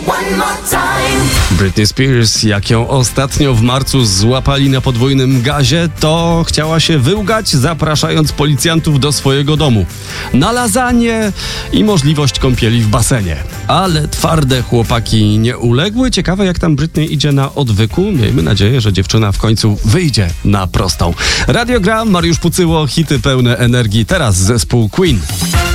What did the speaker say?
Britney Spears, jak ją ostatnio w marcu złapali na podwójnym gazie, to chciała się wyłgać, zapraszając policjantów do swojego domu na lasagne i możliwość kąpieli w basenie. Ale twarde chłopaki nie uległy. Ciekawe, jak tam Britney idzie na odwyku. Miejmy nadzieję, że dziewczyna w końcu wyjdzie na prostą. Radio gra, Mariusz Pucyło, hity pełne energii. Teraz zespół Queen.